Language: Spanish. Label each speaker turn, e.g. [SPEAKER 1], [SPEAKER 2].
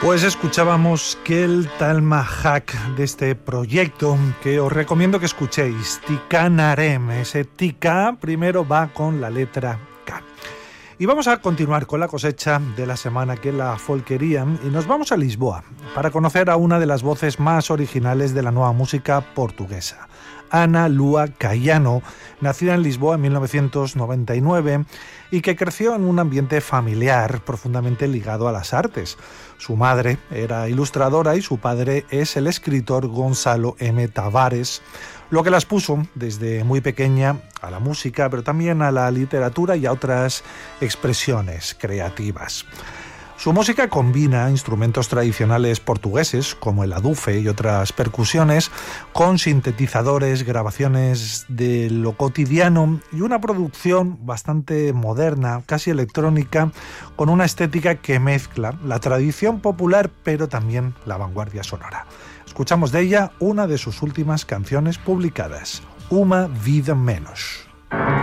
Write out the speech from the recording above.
[SPEAKER 1] Pues escuchábamos Kel Talmahak de este proyecto que os recomiendo que escuchéis, Tikan Arem. Ese Tika primero va con la letra K. Y vamos a continuar con la cosecha de la semana, que es la folquería, y nos vamos a Lisboa para conocer a una de las voces más originales de la nueva música portuguesa, Ana Lua Caiano, nacida en Lisboa en 1999 y que creció en un ambiente familiar profundamente ligado a las artes. Su madre era ilustradora y su padre es el escritor Gonçalo M. Tavares, lo que las puso desde muy pequeña a la música, pero también a la literatura y a otras expresiones creativas. Su música combina instrumentos tradicionales portugueses, como el adufe y otras percusiones, con sintetizadores, grabaciones de lo cotidiano y una producción bastante moderna, casi electrónica, con una estética que mezcla la tradición popular, pero también la vanguardia sonora. Escuchamos de ella una de sus últimas canciones publicadas, Uma Vida Menos.